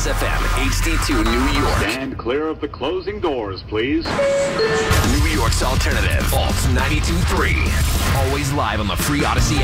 FM, HD2 New York. Stand clear of the closing doors, please. New York's alternative, Alt 92.3. Always live on the free Odyssey